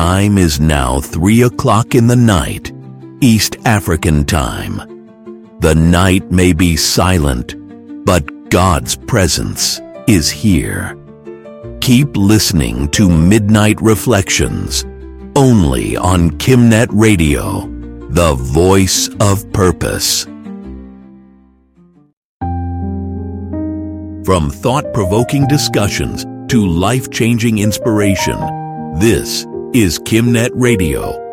time is now 3 o'clock in the night, East African time. The night may be silent, but God's presence is here. Keep listening to Midnight Reflections, only on Kimnet Radio, the voice of purpose. From thought-provoking discussions to life-changing inspiration, this is Kimnet Radio.